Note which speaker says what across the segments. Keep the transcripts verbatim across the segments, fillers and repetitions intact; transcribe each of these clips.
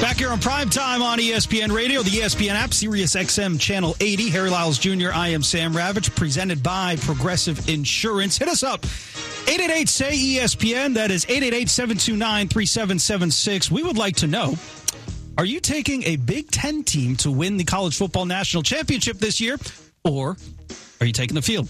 Speaker 1: Back here on Prime Time on E S P N Radio, the E S P N app, Sirius X M Channel eighty. Harry Lyles Junior I am Sam Ravitch, presented by Progressive Insurance. Hit us up, eight eight eight, S A Y, E S P N. That is eight eight eight, seven two nine, three seven seven six. We would like to know, are you taking a Big Ten team to win the College Football National Championship this year, or are you taking the field?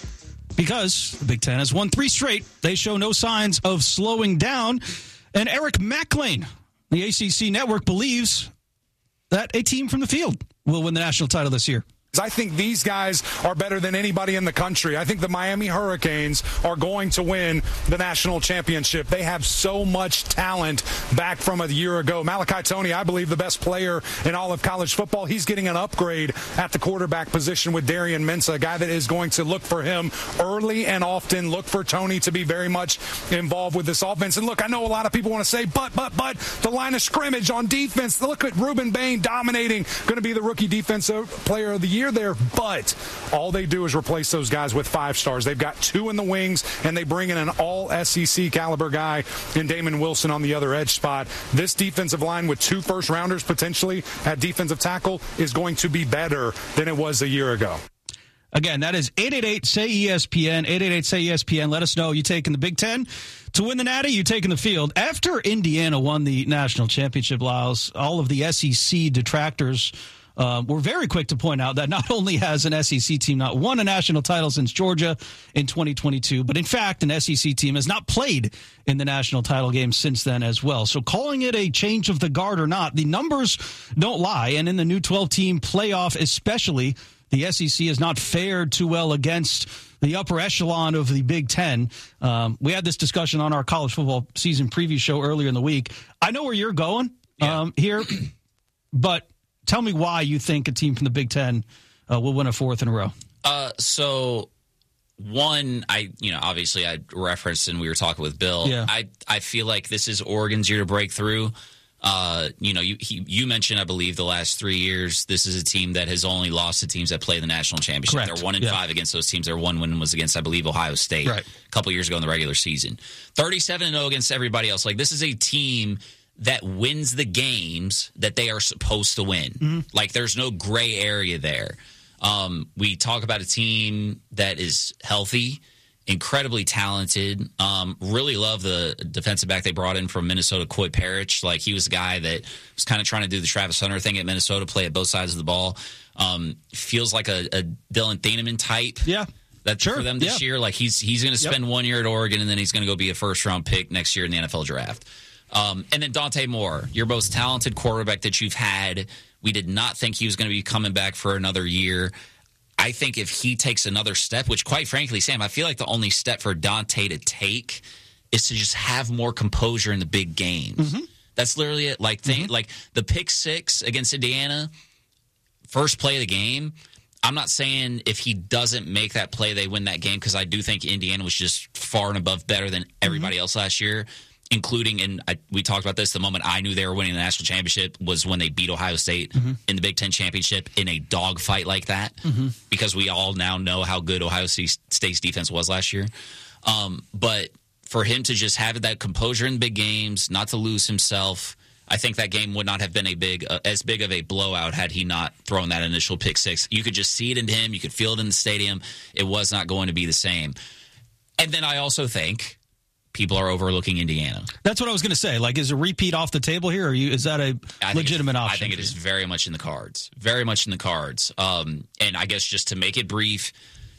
Speaker 1: Because the Big Ten has won three straight. They show no signs of slowing down. And Eric McLean, the A C C Network, believes that a team from the field will win the national title this year.
Speaker 2: I think these guys are better than anybody in the country. I think the Miami Hurricanes are going to win the national championship. They have so much talent back from a year ago. Malachi Toney, I believe, the best player in all of college football. He's getting an upgrade at the quarterback position with Darian Mensah, a guy that is going to look for him early and often, look for Toney to be very much involved with this offense. And look, I know a lot of people want to say, but, but, but, the line of scrimmage on defense. Look at Ruben Bain dominating, going to be the rookie defensive player of the year there, but all they do is replace those guys with five stars. They've got two in the wings, and they bring in an all S E C caliber guy in Damon Wilson on the other edge spot. This defensive line with two first rounders potentially at defensive tackle is going to be better than it was a year ago.
Speaker 1: Again, that is eight eight eight, S A Y, E S P N, eight eight eight, S A Y, E S P N. Let us know. You taking the Big Ten to win the Natty? You taking the field? After Indiana won the national championship, Lyles, all of the S E C detractors Uh, we're very quick to point out that not only has an S E C team not won a national title since Georgia in twenty twenty-two, but in fact, an S E C team has not played in the national title game since then as well. So calling it a change of the guard or not, the numbers don't lie. And in the new twelve-team playoff especially, the S E C has not fared too well against the upper echelon of the Big Ten. Um, we had this discussion on our college football season preview show earlier in the week. I know where you're going
Speaker 3: yeah.
Speaker 1: um, here, but tell me why you think a team from the Big Ten uh, will win a fourth in a row.
Speaker 3: Uh, so, one, I you know obviously I referenced and we were talking with Bill.
Speaker 1: Yeah.
Speaker 3: I I feel like this is Oregon's year to break through. Uh, you know, you he, you mentioned, I believe, the last three years. This is a team that has only lost to teams that play the national championship.
Speaker 1: Correct.
Speaker 3: They're one and
Speaker 1: yeah.
Speaker 3: five against those teams. Their one win was against, I believe, Ohio State
Speaker 1: right.
Speaker 3: a couple years ago in the regular season. thirty-seven and oh against everybody else. Like, this is a team that wins the games that they are supposed to win. Mm-hmm. Like, there's no gray area there. Um, we talk about a team that is healthy, incredibly talented. Um, really love the defensive back they brought in from Minnesota, Coy Parrish. Like, he was a guy that was kind of trying to do the Travis Hunter thing at Minnesota, play at both sides of the ball. Um, feels like a, a Dylan Thieneman type.
Speaker 1: Yeah.
Speaker 3: That's
Speaker 1: sure.
Speaker 3: for them this
Speaker 1: yeah.
Speaker 3: year. Like, he's he's going to spend
Speaker 1: yep.
Speaker 3: one year at Oregon, and then he's going to go be a first-round pick next year in the N F L draft. Um, and then Dante Moore, your most talented quarterback that you've had. We did not think he was going to be coming back for another year. I think if he takes another step, which quite frankly, Sam, I feel like the only step for Dante to take is to just have more composure in the big games.
Speaker 1: Mm-hmm.
Speaker 3: That's literally it. Like, th-
Speaker 1: mm-hmm.
Speaker 3: like the pick six against Indiana, first play of the game. I'm not saying if he doesn't make that play, they win that game, because I do think Indiana was just far and above better than everybody mm-hmm. else last year. Including, and I, we talked about this, the moment I knew they were winning the national championship was when they beat Ohio State mm-hmm. in the Big Ten championship in a dogfight like that, mm-hmm. because we all now know how good Ohio State's defense was last year. Um, but for him to just have that composure in big games, not to lose himself, I think that game would not have been a big, uh, as big of a blowout had he not thrown that initial pick six. You could just see it in him. You could feel it in the stadium. It was not going to be the same. And then I also think people are overlooking Indiana.
Speaker 1: That's what I was going to say. Like, is a repeat off the table here? Or you, is that a legitimate option?
Speaker 3: I think it is very much in the cards. Very much in the cards. Um, and I guess just to make it brief,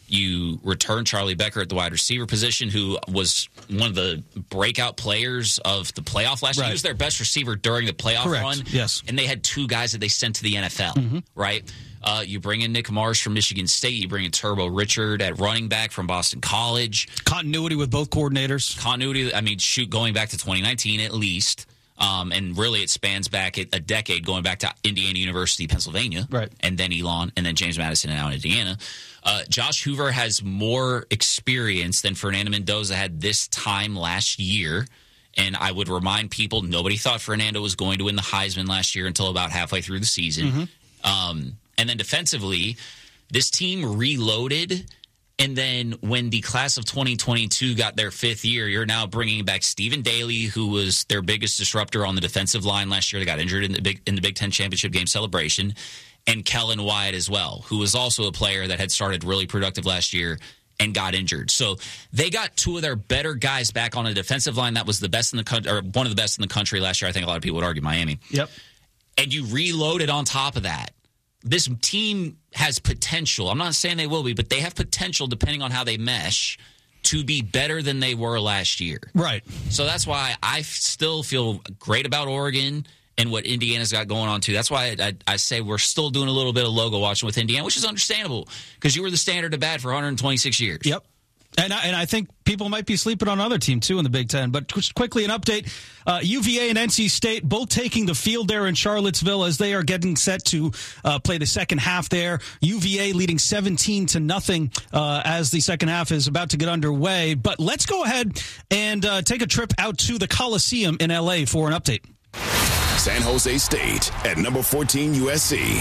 Speaker 3: you return Charlie Becker at the wide receiver position, who was one of the breakout players of the playoff last year.
Speaker 1: Right.
Speaker 3: He was their best receiver during the playoff
Speaker 1: Correct.
Speaker 3: run.
Speaker 1: Yes.
Speaker 3: And they had two guys that they sent to the N F L, mm-hmm. right? Uh, you bring in Nick Marsh from Michigan State. You bring in Turbo Richard at running back from Boston College.
Speaker 1: Continuity with both coordinators.
Speaker 3: Continuity, I mean, shoot, going back to twenty nineteen at least. Um, and really it spans back a decade, going back to Indiana University, Pennsylvania.
Speaker 1: Right. And
Speaker 3: then Elon, and then James Madison, and now in Indiana. Uh, Josh Hoover has more experience than Fernando Mendoza had this time last year. And I would remind people, nobody thought Fernando was going to win the Heisman last year until about halfway through the season. Mm-hmm. Um, and then defensively, this team reloaded And then when the class of twenty twenty-two got their fifth year, you're now bringing back Stephen Daly, who was their biggest disruptor on the defensive line last year. They got injured in the Big in the Big Ten championship game celebration, and Kellen Wyatt as well, who was also a player that had started really productive last year and got injured. So they got two of their better guys back on a defensive line that was the best in the country, or one of the best in the country last year. I think a lot of people would argue Miami.
Speaker 1: Yep.
Speaker 3: And you reloaded on top of that. This team has potential. I'm not saying they will be, but they have potential, depending on how they mesh, to be better than they were last year.
Speaker 1: Right.
Speaker 3: So that's why I still feel great about Oregon and what Indiana's got going on, too. That's why I, I, I say we're still doing a little bit of logo watching with Indiana, which is understandable because you were the standard of bad for one hundred twenty-six years.
Speaker 1: Yep. And I, and I think people might be sleeping on another team, too, in the Big Ten. But just quickly, an update. Uh, U V A and N C State both taking the field there in Charlottesville as they are getting set to uh, play the second half there. U V A leading seventeen to nothing uh, as the second half is about to get underway. But let's go ahead and uh, take a trip out to the Coliseum in L A for an update.
Speaker 4: San Jose State at number fourteen U S C.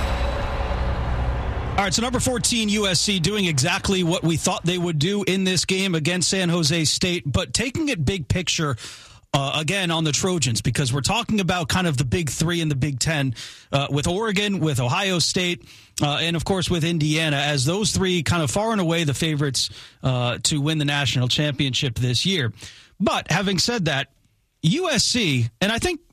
Speaker 1: All right, so number fourteen, U S C, doing exactly what we thought they would do in this game against San Jose State, but taking it big picture, uh, again, on the Trojans, because we're talking about kind of the big three in the Big Ten uh, with Oregon, with Ohio State, uh, and, of course, with Indiana, as those three kind of far and away the favorites uh, to win the national championship this year. But having said that, U S C, and I think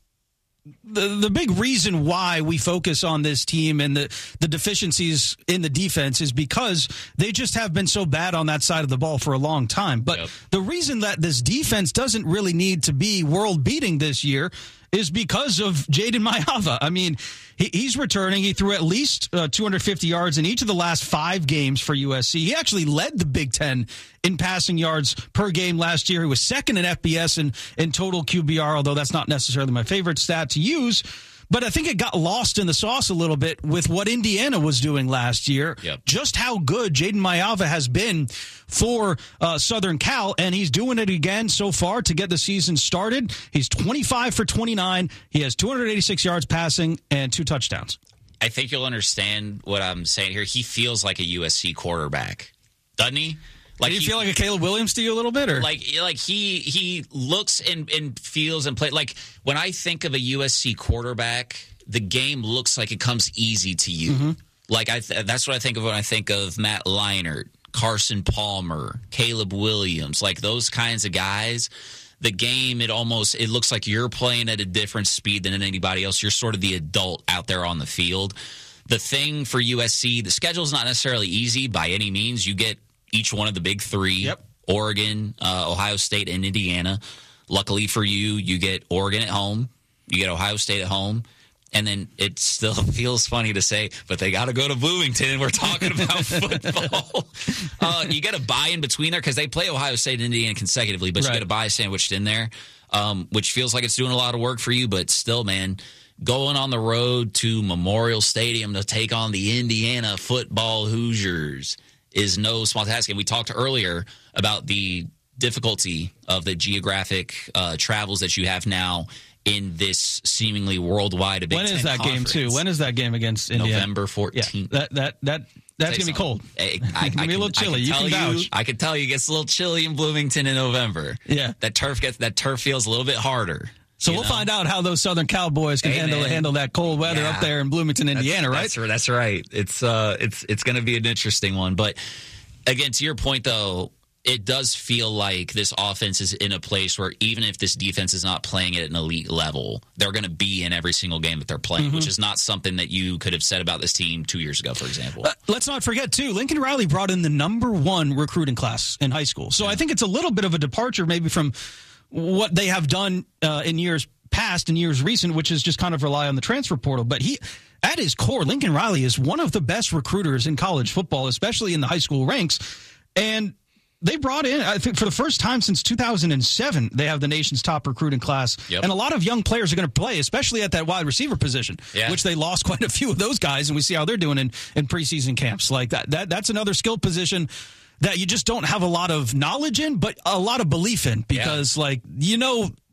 Speaker 1: The the big reason why we focus on this team and the, the deficiencies in the defense is because they just have been so bad on that side of the ball for a long time. But
Speaker 3: yep.
Speaker 1: the reason that this defense doesn't really need to be world-beating this year is because of Jaden Maiava. I mean, he, he's returning. He threw at least uh, two hundred fifty yards in each of the last five games for U S C. He actually led the Big Ten in passing yards per game last year. He was second in F B S and in total Q B R, although that's not necessarily my favorite stat to use. But I think it got lost in the sauce a little bit with what Indiana was doing last year.
Speaker 3: Yep.
Speaker 1: Just how good Jaden Maiava has been for uh, Southern Cal, and he's doing it again so far to get the season started. He's twenty-five for twenty-nine. He has two hundred eighty-six yards passing and two touchdowns.
Speaker 3: I think you'll understand what I'm saying here. He feels like a U S C quarterback, doesn't he?
Speaker 1: Like, do you he, feel like a Caleb Williams to you a little bit, or
Speaker 3: like like he he looks and, and feels and play like when I think of a U S C quarterback, the game looks like it comes easy to you. Mm-hmm. Like I th- that's what I think of when I think of Matt Leinart, Carson Palmer, Caleb Williams, like those kinds of guys. The game, it almost it looks like you're playing at a different speed than anybody else. You're sort of the adult out there on the field. The thing for U S C, the schedule's not necessarily easy by any means. You get each one of the big three,
Speaker 1: yep.
Speaker 3: Oregon, uh, Ohio State, and Indiana. Luckily for you, you get Oregon at home. You get Ohio State at home. And then it still feels funny to say, but they got to go to Bloomington, and we're talking about football. uh, you get a bye in between there because they play Ohio State and Indiana consecutively, but right. you get a bye sandwiched in there, um, which feels like it's doing a lot of work for you. But still, man, going on the road to Memorial Stadium to take on the Indiana football Hoosiers is no small task. And we talked earlier about the difficulty of the geographic uh, travels that you have now in this seemingly worldwide Big
Speaker 1: When
Speaker 3: Ten
Speaker 1: is that
Speaker 3: conference.
Speaker 1: game, too? When is that game against Indiana?
Speaker 3: November fourteenth.
Speaker 1: Yeah, that, that, that, that's going to be cold.
Speaker 3: I,
Speaker 1: it's
Speaker 3: I,
Speaker 1: going to be a little chilly. You can vouch.
Speaker 3: You, I can tell you it gets a little chilly in Bloomington in November.
Speaker 1: Yeah.
Speaker 3: That turf gets that turf feels a little bit harder.
Speaker 1: So we'll know? find out how those Southern Cowboys can
Speaker 3: hey,
Speaker 1: handle
Speaker 3: man.
Speaker 1: handle that cold weather
Speaker 3: yeah.
Speaker 1: up there in Bloomington, Indiana,
Speaker 3: that's,
Speaker 1: right?
Speaker 3: That's, that's right. It's uh, it's it's going to be an interesting one. But again, to your point, though, it does feel like this offense is in a place where even if this defense is not playing at an elite level, they're going to be in every single game that they're playing, mm-hmm. which is not something that you could have said about this team two years ago, for example.
Speaker 1: Uh, let's not forget, too, Lincoln Riley brought in the number one recruiting class in high school. So yeah. I think it's a little bit of a departure maybe from what they have done uh, in years past and years recent, which is just kind of rely on the transfer portal. But he, at his core, Lincoln Riley is one of the best recruiters in college football, especially in the high school ranks. And they brought in, I think for the first time since two thousand seven, they have the nation's top recruiting class.
Speaker 3: Yep.
Speaker 1: And a lot of young players are going to play, especially at that wide receiver position,
Speaker 3: yeah.
Speaker 1: which they lost quite a few of those guys, and we see how they're doing in, in preseason camps. Like that, that, that's another skill position that you just don't have a lot of knowledge in, but a lot of belief in because, yeah. like, you know,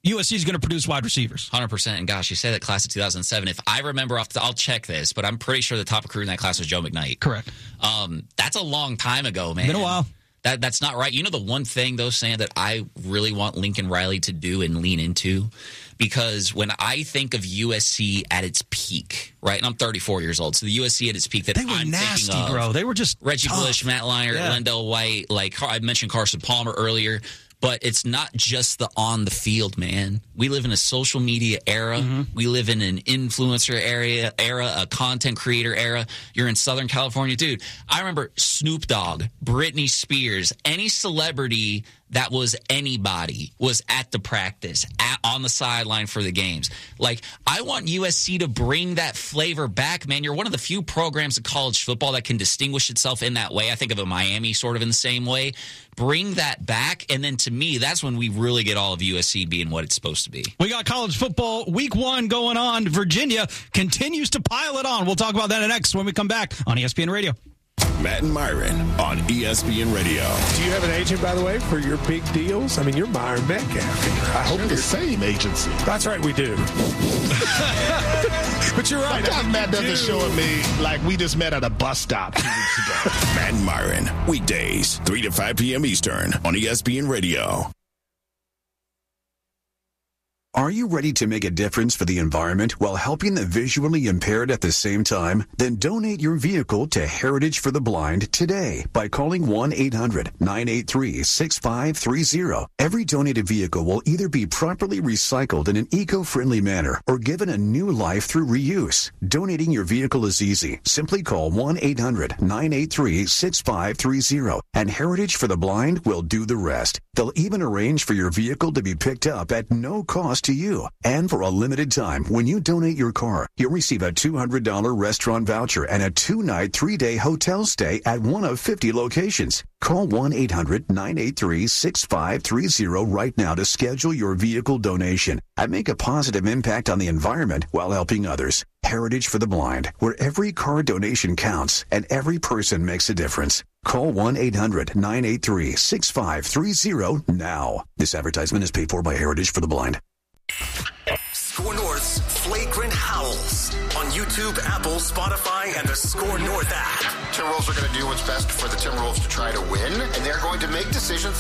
Speaker 1: U S C is going to produce wide receivers.
Speaker 3: one hundred percent. And gosh, you say that class of two thousand seven. If I remember off the, I'll check this, but I'm pretty sure the top recruit in that class was Joe McKnight.
Speaker 1: Correct.
Speaker 3: Um, that's a long time ago, man.
Speaker 1: Been a while.
Speaker 3: That That's not right. You know the one thing, though, Sam, that I really want Lincoln Riley to do and lean into? Because when I think of U S C at its peak, right, and I'm thirty-four years old, so the U S C at its peak that
Speaker 1: they were
Speaker 3: I'm
Speaker 1: nasty,
Speaker 3: thinking of,
Speaker 1: bro. They were just
Speaker 3: Reggie
Speaker 1: tough.
Speaker 3: Bush, Matt Leinart,
Speaker 1: yeah.
Speaker 3: Lendell White, like I mentioned Carson Palmer earlier. But it's not just the on the field, man. We live in a social media era. Mm-hmm. We live in an influencer area, era, a content creator era. You're in Southern California. Dude, I remember Snoop Dogg, Britney Spears, any celebrity that was anybody was at the practice, at, on the sideline for the games. Like, I want U S C to bring that flavor back, man. You're one of the few programs in college football that can distinguish itself in that way. I think of a Miami sort of in the same way. Bring that back, and then to me, that's when we really get all of U S C being what it's supposed to be.
Speaker 1: We got college football week one going on. Virginia continues to pile it on. We'll talk about that next when we come back on E S P N Radio.
Speaker 4: Matt and Myron on E S P N Radio.
Speaker 5: Do you have an agent, by the way, for your big deals? I mean, you're Myron Metcalf. I hope
Speaker 6: We're the same agency.
Speaker 5: That's right, we do. But you're right.
Speaker 6: Sometimes Matt doesn't show at me like we just met at a bus stop two weeks ago.
Speaker 4: Matt and Myron, weekdays, three to five p.m. Eastern on E S P N Radio.
Speaker 7: Are you ready to make a difference for the environment while helping the visually impaired at the same time? Then donate your vehicle to Heritage for the Blind today by calling one eight hundred nine eight three six five three zero. Every donated vehicle will either be properly recycled in an eco-friendly manner or given a new life through reuse. Donating your vehicle is easy. Simply call one eight hundred nine eight three six five three zero and Heritage for the Blind will do the rest. They'll even arrange for your vehicle to be picked up at no cost to you. And for a limited time, when you donate your car, you'll receive a two hundred dollars restaurant voucher and a two-night, three-day hotel stay at one of fifty locations. Call one eight hundred nine eight three six five three zero right now to schedule your vehicle donation and make a positive impact on the environment while helping others. Heritage for the Blind, where every car donation counts and every person makes a difference. Call one eight hundred nine eight three six five three zero now. This advertisement is paid for by Heritage for the Blind.
Speaker 8: Score North's Flagrant Howls on YouTube, Apple, Spotify, and the Score North app.
Speaker 9: Timberwolves are going to do what's best for the Timberwolves to try to win, and they're going to make decisions